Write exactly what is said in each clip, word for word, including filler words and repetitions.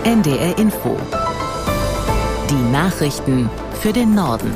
N D R Info. Die Nachrichten für den Norden.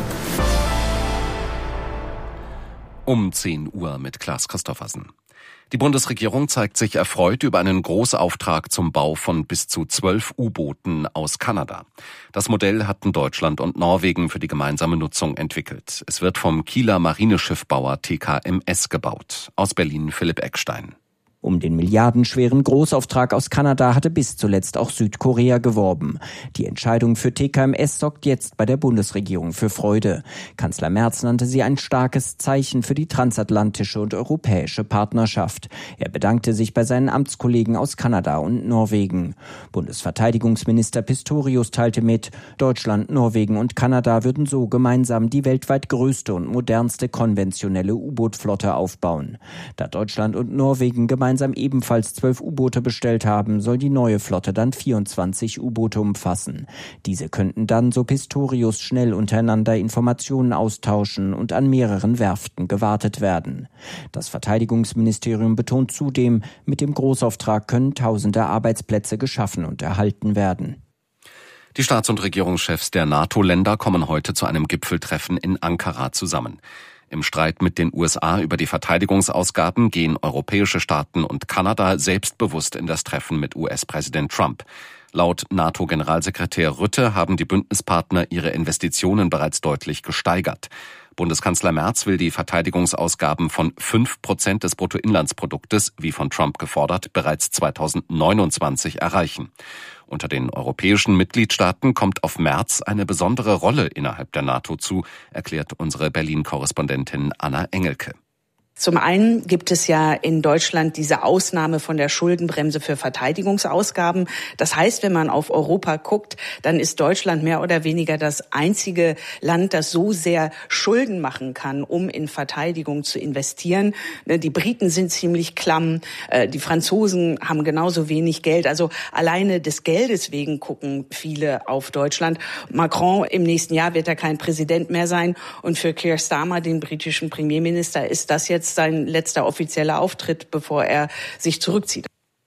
Um zehn Uhr mit Klaas Christoffersen. Die Bundesregierung zeigt sich erfreut über einen Großauftrag zum Bau von bis zu zwölf U-Booten aus Kanada. Das Modell hatten Deutschland und Norwegen für die gemeinsame Nutzung entwickelt. Es wird vom Kieler Marineschiffbauer T K M S gebaut. Aus Berlin Philipp Eckstein. Um den milliardenschweren Großauftrag aus Kanada hatte bis zuletzt auch Südkorea geworben. Die Entscheidung für T K M S sorgt jetzt bei der Bundesregierung für Freude. Kanzler Merz nannte sie ein starkes Zeichen für die transatlantische und europäische Partnerschaft. Er bedankte sich bei seinen Amtskollegen aus Kanada und Norwegen. Bundesverteidigungsminister Pistorius teilte mit, Deutschland, Norwegen und Kanada würden so gemeinsam die weltweit größte und modernste konventionelle U-Boot-Flotte aufbauen. Da Deutschland und Norwegen gemeinsam Gemeinsam ebenfalls zwölf U-Boote bestellt haben, soll die neue Flotte dann vierundzwanzig U-Boote umfassen. Diese könnten dann, so Pistorius, schnell untereinander Informationen austauschen und an mehreren Werften gewartet werden. Das Verteidigungsministerium betont zudem, mit dem Großauftrag können tausende Arbeitsplätze geschaffen und erhalten werden. Die Staats- und Regierungschefs der NATO-Länder kommen heute zu einem Gipfeltreffen in Ankara zusammen. Im Streit mit den U S A über die Verteidigungsausgaben gehen europäische Staaten und Kanada selbstbewusst in das Treffen mit U S-Präsident Trump. Laut NATO-Generalsekretär Rutte haben die Bündnispartner ihre Investitionen bereits deutlich gesteigert. Bundeskanzler Merz will die Verteidigungsausgaben von fünf Prozent des Bruttoinlandsproduktes, wie von Trump gefordert, bereits zweitausendneunundzwanzig erreichen. Unter den europäischen Mitgliedstaaten kommt auf Merz eine besondere Rolle innerhalb der NATO zu, erklärt unsere Berlin-Korrespondentin Anna Engelke. Zum einen gibt es ja in Deutschland diese Ausnahme von der Schuldenbremse für Verteidigungsausgaben. Das heißt, wenn man auf Europa guckt, dann ist Deutschland mehr oder weniger das einzige Land, das so sehr Schulden machen kann, um in Verteidigung zu investieren. Die Briten sind ziemlich klamm, die Franzosen haben genauso wenig Geld. Also alleine des Geldes wegen gucken viele auf Deutschland. Macron im nächsten Jahr wird er kein Präsident mehr sein. Und für Keir Starmer, den britischen Premierminister, ist das jetzt sein letzter offizieller Auftritt, bevor er sich zurückzieht.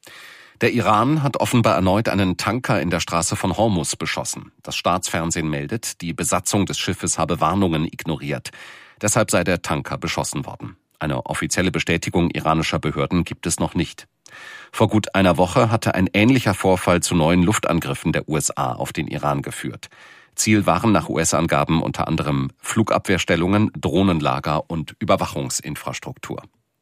Der Iran hat offenbar erneut einen Tanker in der Straße von Hormuz beschossen. Das Staatsfernsehen meldet, die Besatzung des Schiffes habe Warnungen ignoriert. Deshalb sei der Tanker beschossen worden. Eine offizielle Bestätigung iranischer Behörden gibt es noch nicht. Vor gut einer Woche hatte ein ähnlicher Vorfall zu neuen Luftangriffen der U S A auf den Iran geführt. Ziel waren nach U S-Angaben unter anderem Flugabwehrstellungen, Drohnenlager und Überwachungsinfrastruktur.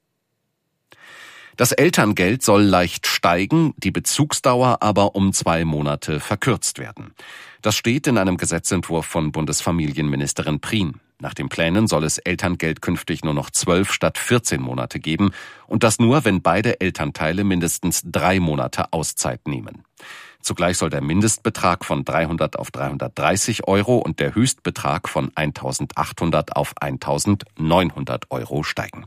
Das Elterngeld soll leicht steigen, die Bezugsdauer aber um zwei Monate verkürzt werden. Das steht in einem Gesetzentwurf von Bundesfamilienministerin Prien. Nach den Plänen soll es Elterngeld künftig nur noch zwölf statt vierzehn Monate geben und das nur, wenn beide Elternteile mindestens drei Monate Auszeit nehmen. Zugleich soll der Mindestbetrag von dreihundert auf dreihundertdreißig Euro und der Höchstbetrag von eintausendachthundert auf eintausendneunhundert Euro steigen.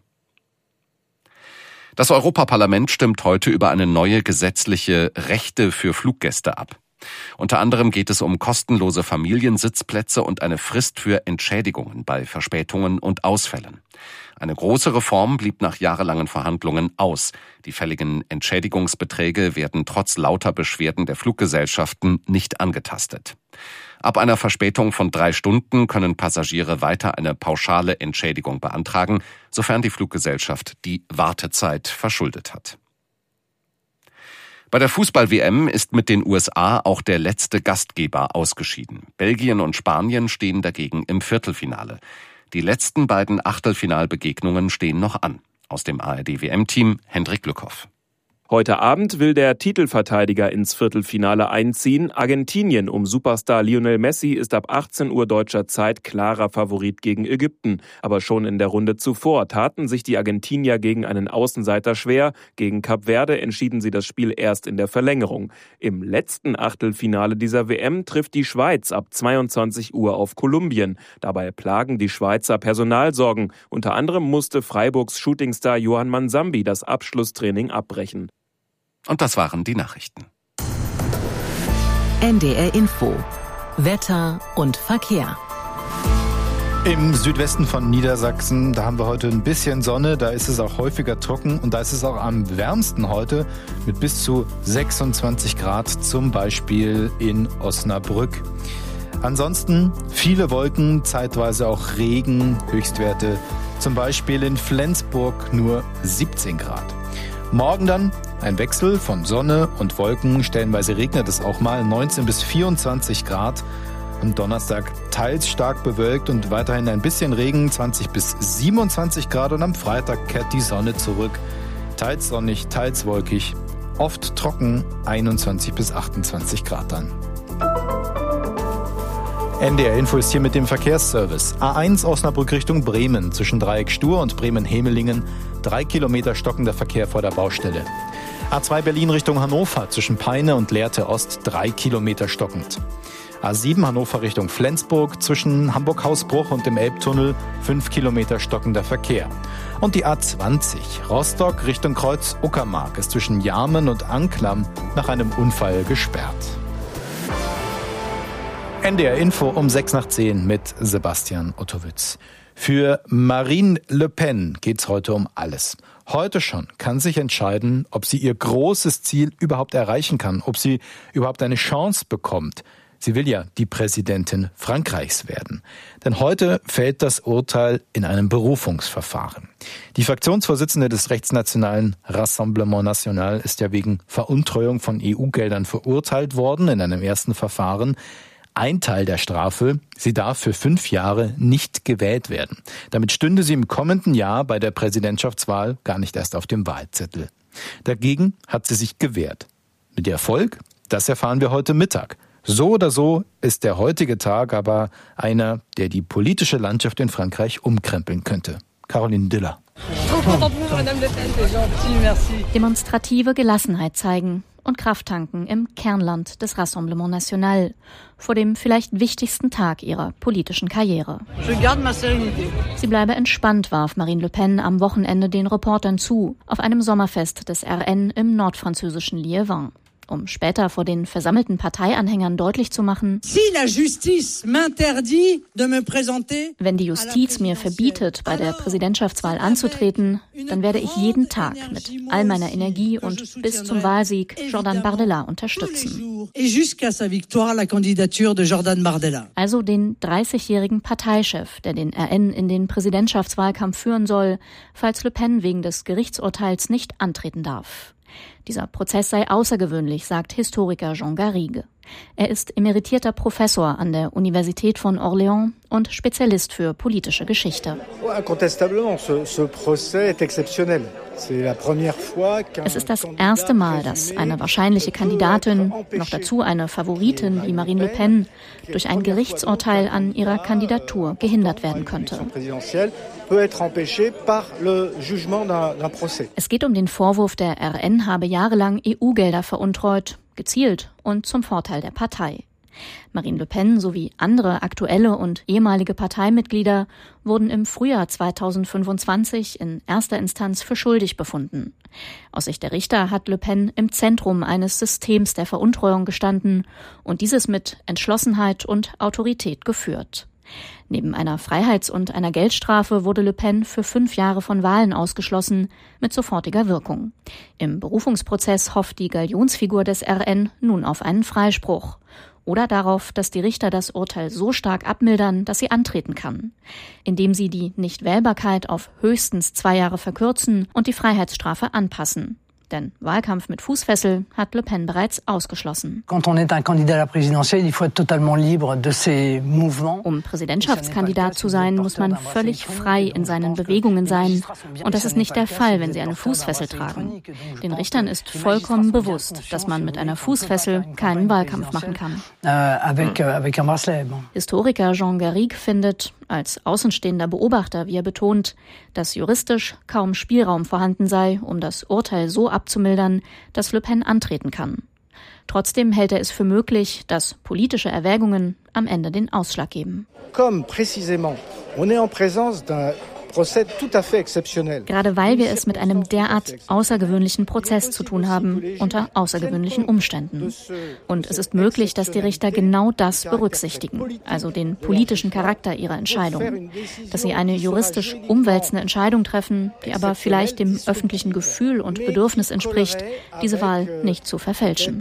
Das Europaparlament stimmt heute über eine neue gesetzliche Rechte für Fluggäste ab. Unter anderem geht es um kostenlose Familiensitzplätze und eine Frist für Entschädigungen bei Verspätungen und Ausfällen. Eine große Reform blieb nach jahrelangen Verhandlungen aus. Die fälligen Entschädigungsbeträge werden trotz lauter Beschwerden der Fluggesellschaften nicht angetastet. Ab einer Verspätung von drei Stunden können Passagiere weiter eine pauschale Entschädigung beantragen, sofern die Fluggesellschaft die Wartezeit verschuldet hat. Bei der Fußball-W M ist mit den U S A auch der letzte Gastgeber ausgeschieden. Belgien und Spanien stehen dagegen im Viertelfinale. Die letzten beiden Achtelfinalbegegnungen stehen noch an. Aus dem A R D-W M-Team Hendrik Glückhoff. Heute Abend will der Titelverteidiger ins Viertelfinale einziehen. Argentinien um Superstar Lionel Messi ist ab achtzehn Uhr deutscher Zeit klarer Favorit gegen Ägypten. Aber schon in der Runde zuvor taten sich die Argentinier gegen einen Außenseiter schwer. Gegen Kap Verde entschieden sie das Spiel erst in der Verlängerung. Im letzten Achtelfinale dieser W M trifft die Schweiz ab zweiundzwanzig Uhr auf Kolumbien. Dabei plagen die Schweizer Personalsorgen. Unter anderem musste Freiburgs Shootingstar Johann Mansambi das Abschlusstraining abbrechen. Und das waren die Nachrichten. N D R Info. Wetter und Verkehr. Im Südwesten von Niedersachsen, da haben wir heute ein bisschen Sonne, da ist es auch häufiger trocken und da ist es auch am wärmsten heute mit bis zu sechsundzwanzig Grad, zum Beispiel in Osnabrück. Ansonsten viele Wolken, zeitweise auch Regen, Höchstwerte zum Beispiel in Flensburg nur siebzehn Grad. Morgen dann ein Wechsel von Sonne und Wolken, stellenweise regnet es auch mal, neunzehn bis vierundzwanzig Grad. Am Donnerstag teils stark bewölkt und weiterhin ein bisschen Regen, zwanzig bis siebenundzwanzig Grad. Und am Freitag kehrt die Sonne zurück. Teils sonnig, teils wolkig, oft trocken, einundzwanzig bis achtundzwanzig Grad dann. N D R Info ist hier mit dem Verkehrsservice. A eins Osnabrück Richtung Bremen zwischen Dreieck Stur und Bremen-Hemelingen. Drei Kilometer stockender Verkehr vor der Baustelle. A zwei Berlin Richtung Hannover zwischen Peine und Lehrte Ost. Drei Kilometer stockend. A sieben Hannover Richtung Flensburg zwischen Hamburg-Hausbruch und dem Elbtunnel. Fünf Kilometer stockender Verkehr. Und die A zwanzig Rostock Richtung Kreuz Uckermark ist zwischen Jarmen und Anklam nach einem Unfall gesperrt. N D R Info um sechs nach zehn mit Sebastian Ottowitz. Für Marine Le Pen geht's heute um alles. Heute schon kann sich entscheiden, ob sie ihr großes Ziel überhaupt erreichen kann, ob sie überhaupt eine Chance bekommt. Sie will ja die Präsidentin Frankreichs werden. Denn heute fällt das Urteil in einem Berufungsverfahren. Die Fraktionsvorsitzende des rechtsnationalen Rassemblement National ist ja wegen Veruntreuung von E U-Geldern verurteilt worden in einem ersten Verfahren. Ein Teil der Strafe, sie darf für fünf Jahre nicht gewählt werden. Damit stünde sie im kommenden Jahr bei der Präsidentschaftswahl gar nicht erst auf dem Wahlzettel. Dagegen hat sie sich gewehrt. Mit Erfolg? Das erfahren wir heute Mittag. So oder so ist der heutige Tag aber einer, der die politische Landschaft in Frankreich umkrempeln könnte. Caroline Diller. Demonstrative Gelassenheit zeigen und Kraft tanken im Kernland des Rassemblement National vor dem vielleicht wichtigsten Tag ihrer politischen Karriere. Sie bleibe entspannt, warf Marine Le Pen am Wochenende den Reportern zu, auf einem Sommerfest des R N im nordfranzösischen Liévin. Um später vor den versammelten Parteianhängern deutlich zu machen, wenn die Justiz mir verbietet, bei der Präsidentschaftswahl anzutreten, dann werde ich jeden Tag mit all meiner Energie und bis zum Wahlsieg Jordan Bardella unterstützen. Also den dreißigjährigen Parteichef, der den R N in den Präsidentschaftswahlkampf führen soll, falls Le Pen wegen des Gerichtsurteils nicht antreten darf. Dieser Prozess sei außergewöhnlich, sagt Historiker Jean Garrigue. Er ist emeritierter Professor an der Universität von Orléans und Spezialist für politische Geschichte. Es ist das erste Mal, dass eine wahrscheinliche Kandidatin, noch dazu eine Favoritin wie Marine Le Pen, durch ein Gerichtsurteil an ihrer Kandidatur gehindert werden könnte. Es geht um den Vorwurf, der R N habe jahrelang E U-Gelder veruntreut, gezielt und zum Vorteil der Partei. Marine Le Pen sowie andere aktuelle und ehemalige Parteimitglieder wurden im Frühjahr zweitausendfünfundzwanzig in erster Instanz für schuldig befunden. Aus Sicht der Richter hat Le Pen im Zentrum eines Systems der Veruntreuung gestanden und dieses mit Entschlossenheit und Autorität geführt. Neben einer Freiheits- und einer Geldstrafe wurde Le Pen für fünf Jahre von Wahlen ausgeschlossen, mit sofortiger Wirkung. Im Berufungsprozess hofft die Galionsfigur des R N nun auf einen Freispruch oder darauf, dass die Richter das Urteil so stark abmildern, dass sie antreten kann, indem sie die Nichtwählbarkeit auf höchstens zwei Jahre verkürzen und die Freiheitsstrafe anpassen. Denn Wahlkampf mit Fußfessel hat Le Pen bereits ausgeschlossen. Um Präsidentschaftskandidat zu sein, muss man völlig frei in seinen Bewegungen sein. Und das ist nicht der Fall, wenn sie eine Fußfessel tragen. Den Richtern ist vollkommen bewusst, dass man mit einer Fußfessel keinen Wahlkampf machen kann. Historiker Jean Garrigue findet, als außenstehender Beobachter, wie er betont, dass juristisch kaum Spielraum vorhanden sei, um das Urteil so abzumildern, dass Le Pen antreten kann. Trotzdem hält er es für möglich, dass politische Erwägungen am Ende den Ausschlag geben. Comme précisément, on est en présence d'un Gerade weil wir es mit einem derart außergewöhnlichen Prozess zu tun haben, unter außergewöhnlichen Umständen. Und es ist möglich, dass die Richter genau das berücksichtigen, also den politischen Charakter ihrer Entscheidung. Dass sie eine juristisch umwälzende Entscheidung treffen, die aber vielleicht dem öffentlichen Gefühl und Bedürfnis entspricht, diese Wahl nicht zu verfälschen.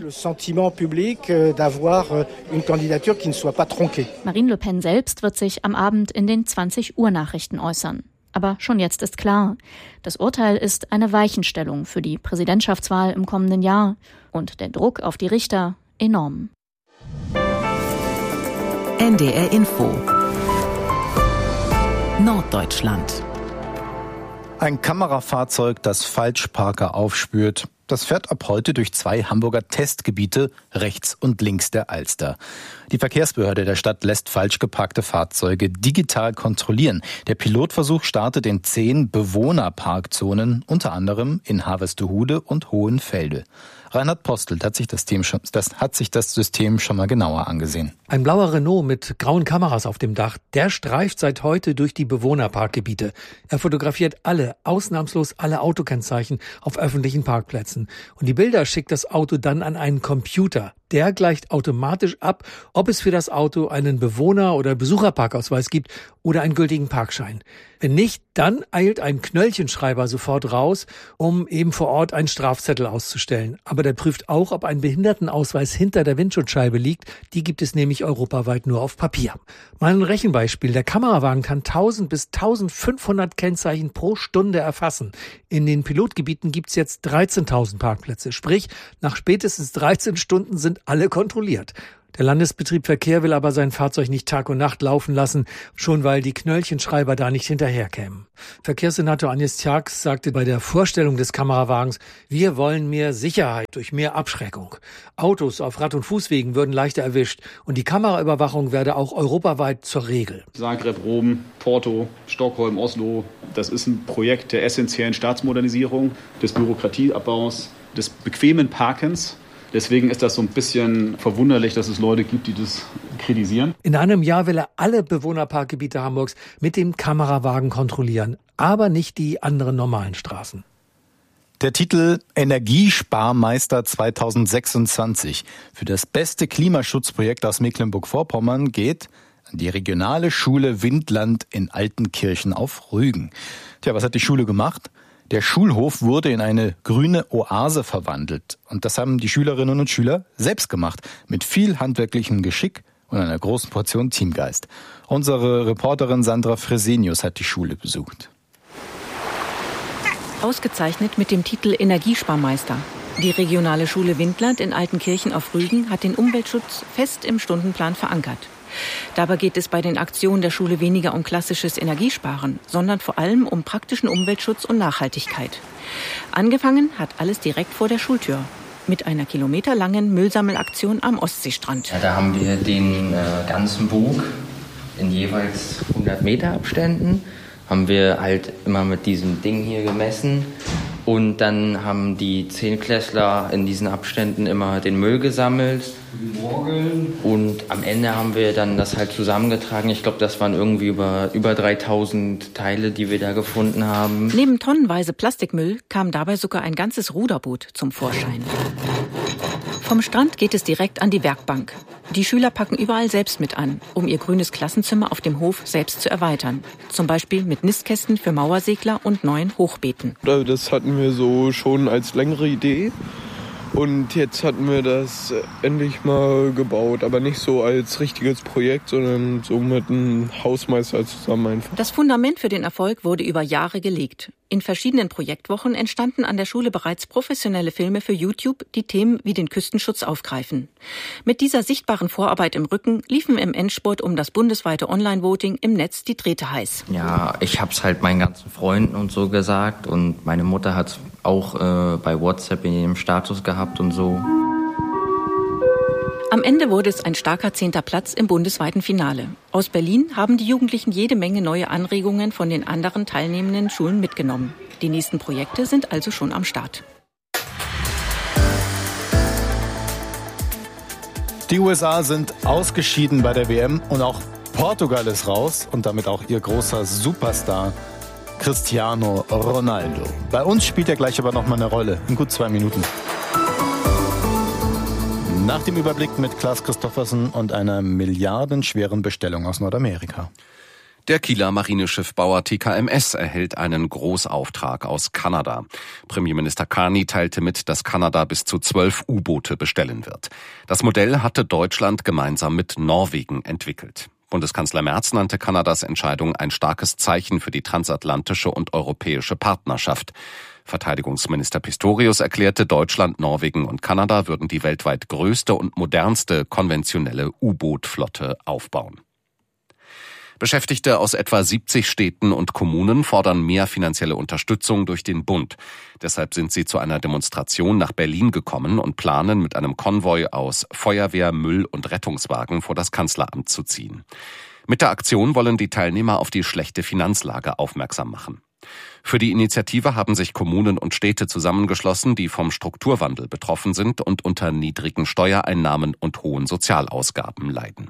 Marine Le Pen selbst wird sich am Abend in den zwanzig Uhr Nachrichten äußern. Aber schon jetzt ist klar, das Urteil ist eine Weichenstellung für die Präsidentschaftswahl im kommenden Jahr und der Druck auf die Richter enorm. N D R Info Norddeutschland. Ein Kamerafahrzeug, das Falschparker aufspürt. Das fährt ab heute durch zwei Hamburger Testgebiete rechts und links der Alster. Die Verkehrsbehörde der Stadt lässt falsch geparkte Fahrzeuge digital kontrollieren. Der Pilotversuch startet in zehn Bewohnerparkzonen, unter anderem in Harvestehude und Hohenfelde. Reinhard Postelt hat sich das, System schon, das hat sich das System schon mal genauer angesehen. Ein blauer Renault mit grauen Kameras auf dem Dach, der streift seit heute durch die Bewohnerparkgebiete. Er fotografiert alle, ausnahmslos alle Autokennzeichen auf öffentlichen Parkplätzen. Und die Bilder schickt das Auto dann an einen Computer. Der gleicht automatisch ab, ob es für das Auto einen Bewohner- oder Besucherparkausweis gibt oder einen gültigen Parkschein. Wenn nicht, dann eilt ein Knöllchenschreiber sofort raus, um eben vor Ort einen Strafzettel auszustellen. Aber der prüft auch, ob ein Behindertenausweis hinter der Windschutzscheibe liegt. Die gibt es nämlich europaweit nur auf Papier. Mal ein Rechenbeispiel. Der Kamerawagen kann tausend bis eintausendfünfhundert Kennzeichen pro Stunde erfassen. In den Pilotgebieten gibt es jetzt dreizehntausend Parkplätze. Sprich, nach spätestens dreizehn Stunden sind alle kontrolliert. Der Landesbetrieb Verkehr will aber sein Fahrzeug nicht Tag und Nacht laufen lassen, schon weil die Knöllchenschreiber da nicht hinterherkämen. Verkehrssenator Agnes Tjax sagte bei der Vorstellung des Kamerawagens, wir wollen mehr Sicherheit durch mehr Abschreckung. Autos auf Rad- und Fußwegen würden leichter erwischt und die Kameraüberwachung werde auch europaweit zur Regel. Zagreb, Rom, Porto, Stockholm, Oslo, das ist ein Projekt der essentiellen Staatsmodernisierung, des Bürokratieabbaus, des bequemen Parkens. Deswegen ist das so ein bisschen verwunderlich, dass es Leute gibt, die das kritisieren. In einem Jahr will er alle Bewohnerparkgebiete Hamburgs mit dem Kamerawagen kontrollieren, aber nicht die anderen normalen Straßen. Der Titel Energiesparmeister zweitausendsechsundzwanzig für das beste Klimaschutzprojekt aus Mecklenburg-Vorpommern geht an die regionale Schule Windland in Altenkirchen auf Rügen. Tja, was hat die Schule gemacht? Der Schulhof wurde in eine grüne Oase verwandelt. Und das haben die Schülerinnen und Schüler selbst gemacht. Mit viel handwerklichem Geschick und einer großen Portion Teamgeist. Unsere Reporterin Sandra Fresenius hat die Schule besucht. Ausgezeichnet mit dem Titel Energiesparmeister. Die regionale Schule Windland in Altenkirchen auf Rügen hat den Umweltschutz fest im Stundenplan verankert. Dabei geht es bei den Aktionen der Schule weniger um klassisches Energiesparen, sondern vor allem um praktischen Umweltschutz und Nachhaltigkeit. Angefangen hat alles direkt vor der Schultür. Mit einer kilometerlangen Müllsammelaktion am Ostseestrand. Ja, da haben wir den äh, ganzen Bug in jeweils hundert Meter Abständen. Haben wir halt immer mit diesem Ding hier gemessen. Und dann haben die Zehnklässler in diesen Abständen immer den Müll gesammelt. Und am Ende haben wir dann das halt zusammengetragen. Ich glaube, das waren irgendwie über, über dreitausend Teile, die wir da gefunden haben. Neben tonnenweise Plastikmüll kam dabei sogar ein ganzes Ruderboot zum Vorschein. Vom Strand geht es direkt an die Werkbank. Die Schüler packen überall selbst mit an, um ihr grünes Klassenzimmer auf dem Hof selbst zu erweitern. Zum Beispiel mit Nistkästen für Mauersegler und neuen Hochbeeten. Das hatten wir so schon als längere Idee. Und jetzt hatten wir das endlich mal gebaut, aber nicht so als richtiges Projekt, sondern so mit einem Hausmeister zusammen einfach. Das Fundament für den Erfolg wurde über Jahre gelegt. In verschiedenen Projektwochen entstanden an der Schule bereits professionelle Filme für YouTube, die Themen wie den Küstenschutz aufgreifen. Mit dieser sichtbaren Vorarbeit im Rücken liefen im Endspurt um das bundesweite Online-Voting im Netz die Drähte heiß. Ja, ich hab's halt meinen ganzen Freunden und so gesagt und meine Mutter hat's auch äh, bei WhatsApp in ihrem Status gehabt und so. Am Ende wurde es ein starker zehnter Platz im bundesweiten Finale. Aus Berlin haben die Jugendlichen jede Menge neue Anregungen von den anderen teilnehmenden Schulen mitgenommen. Die nächsten Projekte sind also schon am Start. Die U S A sind ausgeschieden bei der W M und auch Portugal ist raus und damit auch ihr großer Superstar Cristiano Ronaldo. Bei uns spielt er gleich aber noch mal eine Rolle. In gut zwei Minuten. Nach dem Überblick mit Klaas Christoffersen und einer milliardenschweren Bestellung aus Nordamerika. Der Kieler Marineschiffbauer T K M S erhält einen Großauftrag aus Kanada. Premierminister Carney teilte mit, dass Kanada bis zu zwölf U-Boote bestellen wird. Das Modell hatte Deutschland gemeinsam mit Norwegen entwickelt. Bundeskanzler Merz nannte Kanadas Entscheidung ein starkes Zeichen für die transatlantische und europäische Partnerschaft. Verteidigungsminister Pistorius erklärte, Deutschland, Norwegen und Kanada würden die weltweit größte und modernste konventionelle U-Boot-Flotte aufbauen. Beschäftigte aus etwa siebzig Städten und Kommunen fordern mehr finanzielle Unterstützung durch den Bund. Deshalb sind sie zu einer Demonstration nach Berlin gekommen und planen, mit einem Konvoi aus Feuerwehr, Müll und Rettungswagen vor das Kanzleramt zu ziehen. Mit der Aktion wollen die Teilnehmer auf die schlechte Finanzlage aufmerksam machen. Für die Initiative haben sich Kommunen und Städte zusammengeschlossen, die vom Strukturwandel betroffen sind und unter niedrigen Steuereinnahmen und hohen Sozialausgaben leiden.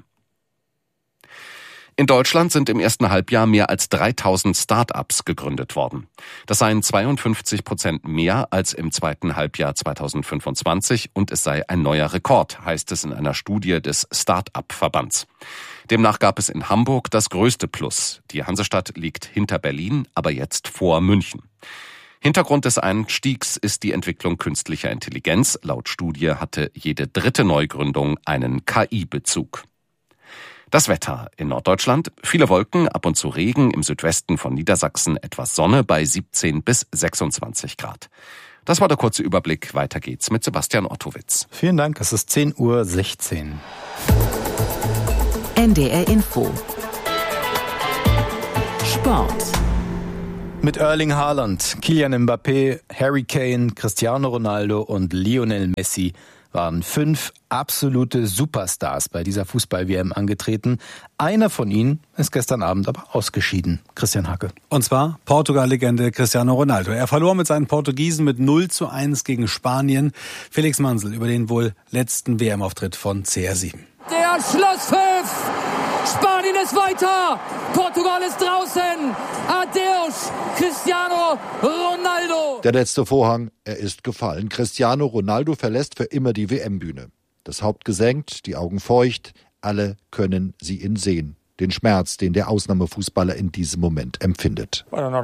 In Deutschland sind im ersten Halbjahr mehr als dreitausend Start-ups gegründet worden. Das seien zweiundfünfzig Prozent mehr als im zweiten Halbjahr zweitausendfünfundzwanzig und es sei ein neuer Rekord, heißt es in einer Studie des Start-up-Verbands. Demnach gab es in Hamburg das größte Plus. Die Hansestadt liegt hinter Berlin, aber jetzt vor München. Hintergrund des Einstiegs ist die Entwicklung künstlicher Intelligenz. Laut Studie hatte jede dritte Neugründung einen K I-Bezug. Das Wetter in Norddeutschland: viele Wolken, ab und zu Regen, im Südwesten von Niedersachsen etwas Sonne bei siebzehn bis sechsundzwanzig Grad. Das war der kurze Überblick. Weiter geht's mit Sebastian Ottowitz. Vielen Dank, es ist zehn Uhr sechzehn. N D R Info. Sport. Mit Erling Haaland, Kylian Mbappé, Harry Kane, Cristiano Ronaldo und Lionel Messi waren fünf absolute Superstars bei dieser Fußball-W M angetreten. Einer von ihnen ist gestern Abend aber ausgeschieden. Christian Hacke. Und zwar Portugal-Legende Cristiano Ronaldo. Er verlor mit seinen Portugiesen mit null zu eins gegen Spanien. Felix Mansel über den wohl letzten W M-Auftritt von C R sieben. Der Schlusspfiff! Spanien ist weiter! Portugal ist draußen! Adeus, Cristiano Ronaldo! Der letzte Vorhang, er ist gefallen. Cristiano Ronaldo verlässt für immer die W M-Bühne. Das Haupt gesenkt, die Augen feucht, alle können sie ihn sehen. Den Schmerz, den der Ausnahmefußballer in diesem Moment empfindet.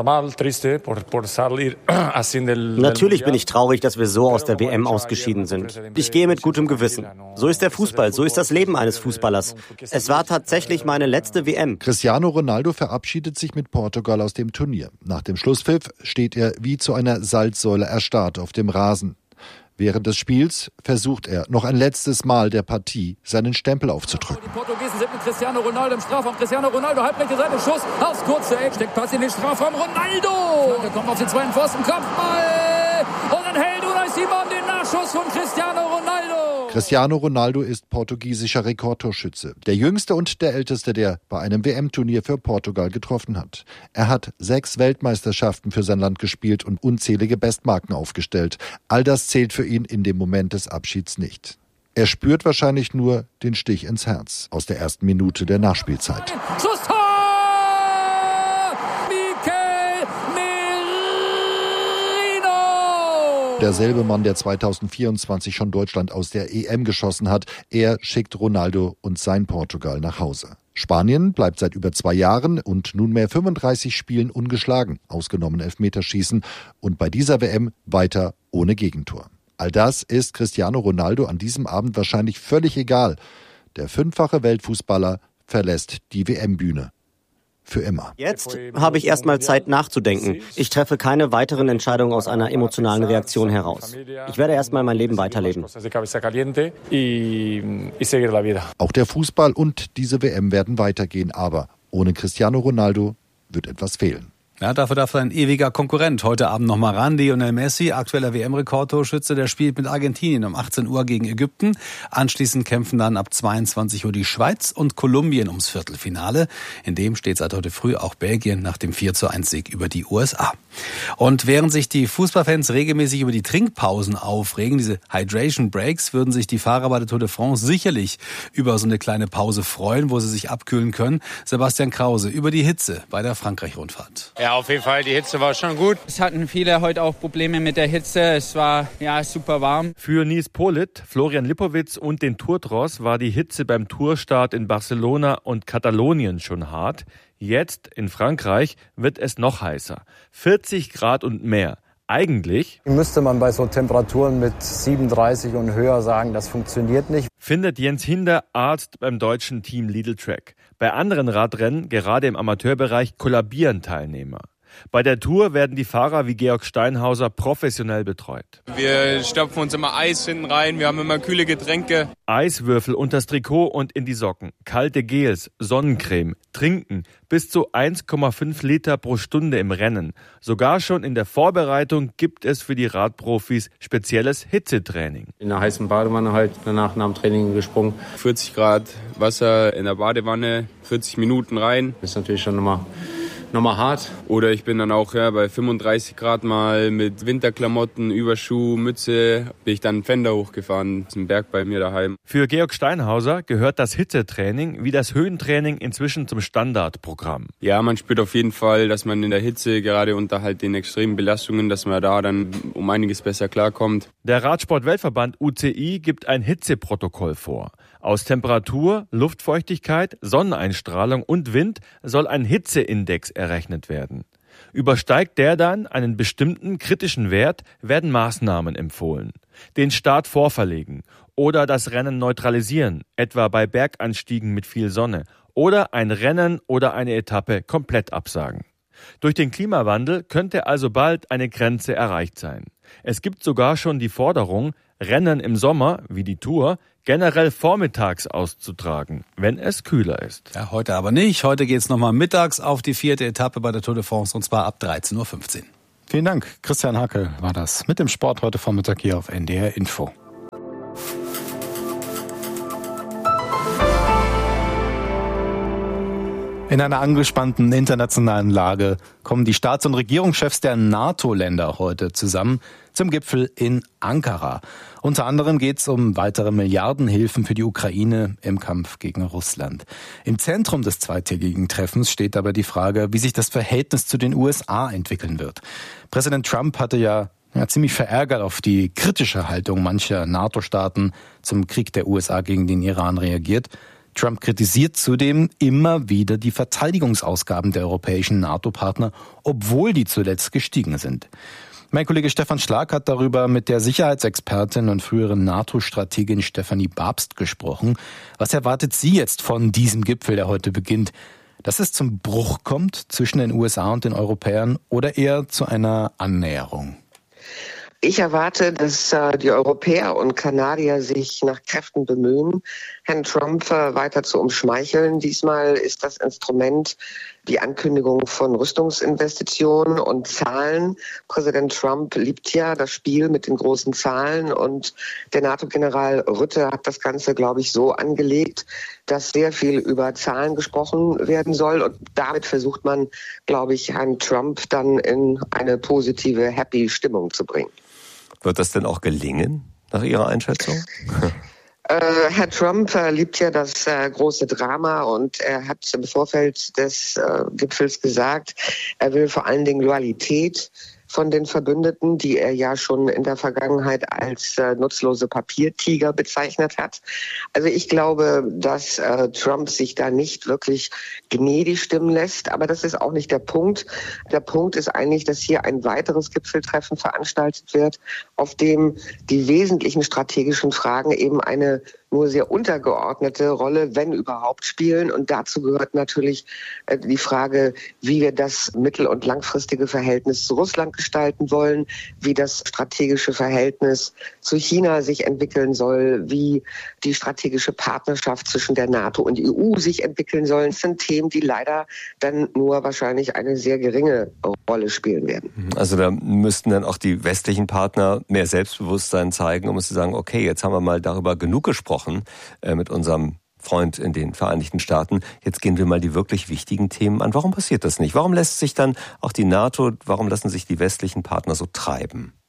Natürlich bin ich traurig, dass wir so aus der W M ausgeschieden sind. Ich gehe mit gutem Gewissen. So ist der Fußball, so ist das Leben eines Fußballers. Es war tatsächlich meine letzte W M. Cristiano Ronaldo verabschiedet sich mit Portugal aus dem Turnier. Nach dem Schlusspfiff steht er wie zu einer Salzsäule erstarrt auf dem Rasen. Während des Spiels versucht er noch ein letztes Mal der Partie seinen Stempel aufzudrücken. Die Portugiesen sind mit Cristiano Ronaldo im Strafraum. Cristiano Ronaldo, halbrechte Seite, Schuss aufs kurze Eck, steckt Pass in den Strafraum. Ronaldo! Der kommt auf den zweiten Pfosten, Kopfball! Und dann hält Unai Simon den Nachschuss von Cristiano Ronaldo. Cristiano Ronaldo ist portugiesischer Rekordtorschütze. Der jüngste und der älteste, der bei einem W M-Turnier für Portugal getroffen hat. Er hat sechs Weltmeisterschaften für sein Land gespielt und unzählige Bestmarken aufgestellt. All das zählt für ihn in dem Moment des Abschieds nicht. Er spürt wahrscheinlich nur den Stich ins Herz aus der ersten Minute der Nachspielzeit. Schlusstor! Mikel Merino! Derselbe Mann, der zweitausendvierundzwanzig schon Deutschland aus der E M geschossen hat, er schickt Ronaldo und sein Portugal nach Hause. Spanien bleibt seit über zwei Jahren und nunmehr fünfunddreißig Spielen ungeschlagen, ausgenommen Elfmeterschießen, und bei dieser W M weiter ohne Gegentor. All das ist Cristiano Ronaldo an diesem Abend wahrscheinlich völlig egal. Der fünffache Weltfußballer verlässt die W M-Bühne. Für immer. Jetzt habe ich erstmal Zeit nachzudenken. Ich treffe keine weiteren Entscheidungen aus einer emotionalen Reaktion heraus. Ich werde erstmal mein Leben weiterleben. Auch der Fußball und diese W M werden weitergehen, aber ohne Cristiano Ronaldo wird etwas fehlen. Ja, dafür darf ein ewiger Konkurrent heute Abend nochmal ran. Lionel Messi, aktueller W M-Rekordtorschütze, der spielt mit Argentinien um achtzehn Uhr gegen Ägypten. Anschließend kämpfen dann ab zweiundzwanzig Uhr die Schweiz und Kolumbien ums Viertelfinale. In dem steht seit heute früh auch Belgien nach dem vier zu eins Sieg über die U S A. Und während sich die Fußballfans regelmäßig über die Trinkpausen aufregen, diese Hydration Breaks, würden sich die Fahrer bei der Tour de France sicherlich über so eine kleine Pause freuen, wo sie sich abkühlen können. Sebastian Krause über die Hitze bei der Frankreich-Rundfahrt. Ja, Ja, auf jeden Fall. Die Hitze war schon gut. Es hatten viele heute auch Probleme mit der Hitze. Es war ja super warm. Für Nils Politt, Florian Lipowitz und den Tourtross war die Hitze beim Tourstart in Barcelona und Katalonien schon hart. Jetzt in Frankreich wird es noch heißer. vierzig Grad und mehr. Eigentlich müsste man bei so Temperaturen mit siebenunddreißig und höher sagen, das funktioniert nicht. Findet Jens Hinder, Arzt beim deutschen Team Lidl Trek. Bei anderen Radrennen, gerade im Amateurbereich, kollabieren Teilnehmer. Bei der Tour werden die Fahrer wie Georg Steinhauser professionell betreut. Wir stopfen uns immer Eis hinten rein, wir haben immer kühle Getränke. Eiswürfel unters Trikot und in die Socken, kalte Gels, Sonnencreme, Trinken, bis zu eins Komma fünf Liter pro Stunde im Rennen. Sogar schon in der Vorbereitung gibt es für die Radprofis spezielles Hitzetraining. In der heißen Badewanne halt danach nach dem Training gesprungen. vierzig Grad Wasser in der Badewanne, vierzig Minuten rein. Das ist natürlich schon nochmal... Nochmal hart. Oder ich bin dann auch ja, bei fünfunddreißig Grad mal mit Winterklamotten, Überschuh, Mütze, bin ich dann einen Pfänder hochgefahren, zum Berg bei mir daheim. Für Georg Steinhauser gehört das Hitzetraining wie das Höhentraining inzwischen zum Standardprogramm. Ja, man spürt auf jeden Fall, dass man in der Hitze, gerade unter halt den extremen Belastungen, dass man da dann um einiges besser klarkommt. Der Radsport-Weltverband U C I gibt ein Hitzeprotokoll vor. Aus Temperatur, Luftfeuchtigkeit, Sonneneinstrahlung und Wind soll ein Hitzeindex errechnet werden. Übersteigt der dann einen bestimmten kritischen Wert, werden Maßnahmen empfohlen. Den Start vorverlegen oder das Rennen neutralisieren, etwa bei Berganstiegen mit viel Sonne, oder ein Rennen oder eine Etappe komplett absagen. Durch den Klimawandel könnte also bald eine Grenze erreicht sein. Es gibt sogar schon die Forderung, Rennen im Sommer, wie die Tour, generell vormittags auszutragen, wenn es kühler ist. Ja, heute aber nicht. Heute geht's nochmal mittags auf die vierte Etappe bei der Tour de France und zwar ab dreizehn Uhr fünfzehn. Vielen Dank. Christian Hacke war das mit dem Sport heute Vormittag hier auf N D R Info. In einer angespannten internationalen Lage kommen die Staats- und Regierungschefs der NATO-Länder heute zusammen zum Gipfel in Ankara. Unter anderem geht es um weitere Milliardenhilfen für die Ukraine im Kampf gegen Russland. Im Zentrum des zweitägigen Treffens steht aber die Frage, wie sich das Verhältnis zu den U S A entwickeln wird. Präsident Trump hatte ja Ja, ziemlich verärgert auf die kritische Haltung mancher NATO-Staaten zum Krieg der U S A gegen den Iran reagiert. Trump kritisiert zudem immer wieder die Verteidigungsausgaben der europäischen NATO-Partner, obwohl die zuletzt gestiegen sind. Mein Kollege Stefan Schlag hat darüber mit der Sicherheitsexpertin und früheren NATO-Strategin Stefanie Babst gesprochen. Was erwartet sie jetzt von diesem Gipfel, der heute beginnt? Dass es zum Bruch kommt zwischen den U S A und den Europäern oder eher zu einer Annäherung? Ich erwarte, dass äh, die Europäer und Kanadier sich nach Kräften bemühen, Herrn Trump äh, weiter zu umschmeicheln. Diesmal ist das Instrument die Ankündigung von Rüstungsinvestitionen und Zahlen. Präsident Trump liebt ja das Spiel mit den großen Zahlen und der NATO-General Rutte hat das Ganze, glaube ich, so angelegt, dass sehr viel über Zahlen gesprochen werden soll und damit versucht man, glaube ich, Herrn Trump dann in eine positive, happy Stimmung zu bringen. Wird das denn auch gelingen, nach Ihrer Einschätzung? Äh, Herr Trump äh, liebt ja das äh, große Drama und er hat im Vorfeld des äh, Gipfels gesagt, er will vor allen Dingen Loyalität von den Verbündeten, die er ja schon in der Vergangenheit als äh, nutzlose Papiertiger bezeichnet hat. Also ich glaube, dass äh, Trump sich da nicht wirklich gnädig stimmen lässt, aber das ist auch nicht der Punkt. Der Punkt ist eigentlich, dass hier ein weiteres Gipfeltreffen veranstaltet wird, auf dem die wesentlichen strategischen Fragen eben eine nur sehr untergeordnete Rolle, wenn überhaupt, spielen. Und dazu gehört natürlich äh, die Frage, wie wir das mittel- und langfristige Verhältnis zu Russland gestalten wollen, wie das strategische Verhältnis zu China sich entwickeln soll, wie die strategische Partnerschaft zwischen der NATO und E U sich entwickeln soll. Das sind Themen, die leider dann nur wahrscheinlich eine sehr geringe Rolle spielen werden. Also da müssten dann auch die westlichen Partner mehr Selbstbewusstsein zeigen, um es zu sagen, okay, jetzt haben wir mal darüber genug gesprochen äh, mit unserem Freund in den Vereinigten Staaten. Jetzt gehen wir mal die wirklich wichtigen Themen an. Warum passiert das nicht? Warum lässt sich dann auch die NATO, warum lassen sich die westlichen Partner so treiben?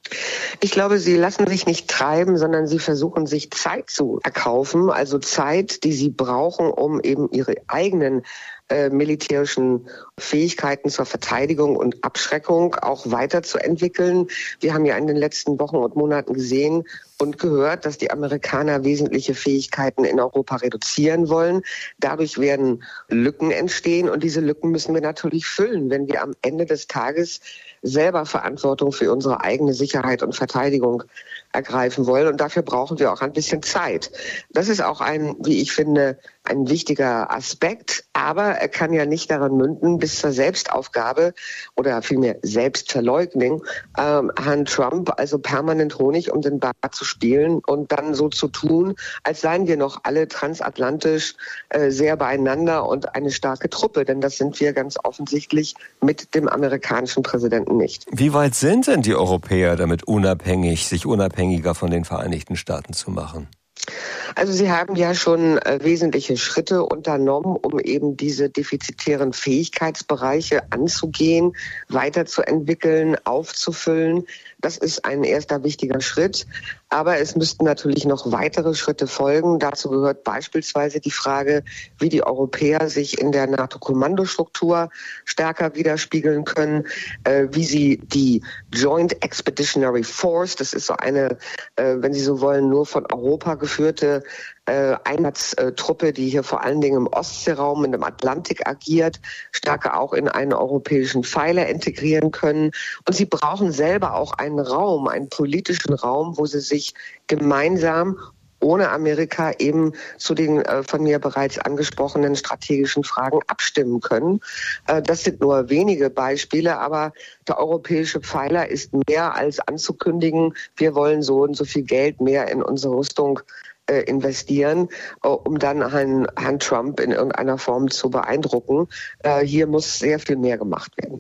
Ich glaube, sie lassen sich nicht treiben, sondern sie versuchen, sich Zeit zu erkaufen. Also Zeit, die sie brauchen, um eben ihre eigenen äh, militärischen Fähigkeiten zur Verteidigung und Abschreckung auch weiterzuentwickeln. Wir haben ja in den letzten Wochen und Monaten gesehen und gehört, dass die Amerikaner wesentliche Fähigkeiten in Europa reduzieren wollen. Dadurch werden Lücken entstehen und diese Lücken müssen wir natürlich füllen, wenn wir am Ende des Tages selber Verantwortung für unsere eigene Sicherheit und Verteidigung ergreifen wollen. Und dafür brauchen wir auch ein bisschen Zeit. Das ist auch ein, wie ich finde, ein wichtiger Aspekt. Aber er kann ja nicht daran münden, bis zur Selbstaufgabe oder vielmehr Selbstverleugnung ähm, Herrn Trump also permanent Honig um den Bart zu spielen und dann so zu tun, als seien wir noch alle transatlantisch äh, sehr beieinander und eine starke Truppe. Denn das sind wir ganz offensichtlich mit dem amerikanischen Präsidenten nicht. Wie weit sind denn die Europäer damit unabhängig, sich unabhängiger von den Vereinigten Staaten zu machen? Also Sie haben ja schon äh, wesentliche Schritte unternommen, um eben diese defizitären Fähigkeitsbereiche anzugehen, weiterzuentwickeln, aufzufüllen. Das ist ein erster wichtiger Schritt. Aber es müssten natürlich noch weitere Schritte folgen. Dazu gehört beispielsweise die Frage, wie die Europäer sich in der NATO-Kommandostruktur stärker widerspiegeln können, äh, wie sie die Joint Expeditionary Force, das ist so eine, äh, wenn Sie so wollen, nur von Europa geführte äh, Einsatztruppe, die hier vor allen Dingen im Ostseeraum, in dem Atlantik agiert, stärker auch in einen europäischen Pfeiler integrieren können. Und sie brauchen selber auch einen Raum, einen politischen Raum, wo sie sich gemeinsam ohne Amerika eben zu den äh, von mir bereits angesprochenen strategischen Fragen abstimmen können. Äh, das sind nur wenige Beispiele, aber der europäische Pfeiler ist mehr als anzukündigen, wir wollen so und so viel Geld mehr in unsere Rüstung äh, investieren, äh, um dann Herrn, Herrn Trump in irgendeiner Form zu beeindrucken. Äh, hier muss sehr viel mehr gemacht werden.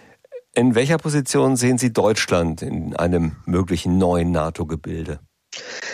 In welcher Position sehen Sie Deutschland in einem möglichen neuen NATO-Gebilde?